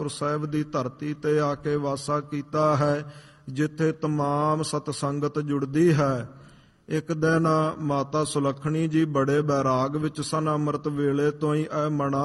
ਸਾਹਿਬ ਦੀ ਧਰਤੀ ਤੇ ਆ ਕੇ ਵਾਸਾ ਕੀਤਾ ਹੈ, ਜਿੱਥੇ ਤਮਾਮ ਸਤਸੰਗਤ ਜੁੜਦੀ ਹੈ। ਇੱਕ ਦਿਨ ਮਾਤਾ ਸੁਲੱਖਣੀ ਜੀ ਬੜੇ ਬੈਰਾਗ ਵਿੱਚ ਸਨ। ਅੰਮ੍ਰਿਤ ਵੇਲੇ ਤੋਂ ਹੀ ਇਹ ਮਣਾ